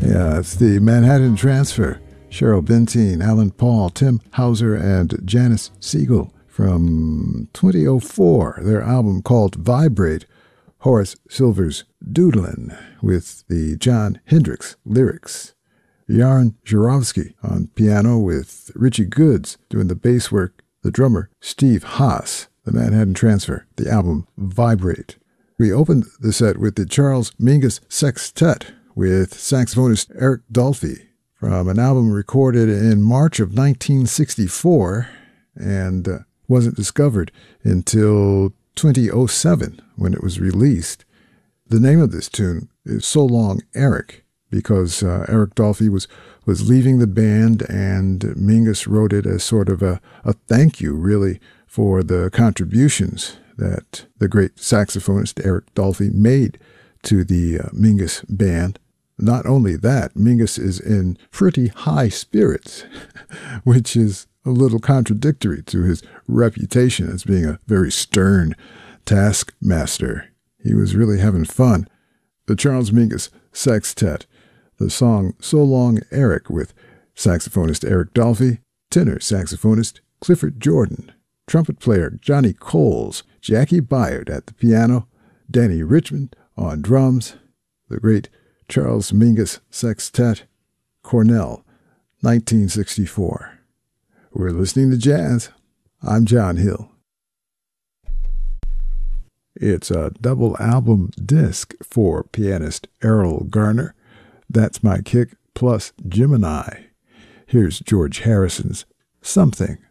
Yeah, it's the Manhattan Transfer. Cheryl Benteen, Alan Paul, Tim Hauser, and Janice Siegel from 2004. Their album called Vibrate. Horace Silver's Doodlin' with the John Hendricks lyrics. Yaron Jurovsky on piano with Richie Goods doing the bass work. The drummer, Steve Haas. The Manhattan Transfer, the album Vibrate. We opened the set with the Charles Mingus Sextet with saxophonist Eric Dolphy from an album recorded in March of 1964 and wasn't discovered until 2007 when it was released. The name of this tune is So Long Eric because Eric Dolphy was leaving the band and Mingus wrote it as sort of a thank you really for the contributions that the great saxophonist Eric Dolphy made to the Mingus band. Not only that, Mingus is in pretty high spirits, which is a little contradictory to his reputation as being a very stern taskmaster. He was really having fun. The Charles Mingus Sextet, the song So Long Eric with saxophonist Eric Dolphy, tenor saxophonist Clifford Jordan, trumpet player Johnny Coles, Jackie Byard at the piano, Danny Richmond on drums, the great Charles Mingus Sextet, Cornell, 1964. We're listening to jazz. I'm John Hill. It's a double album disc for pianist Errol Garner. That's My Kick plus Gemini. Here's George Harrison's Something.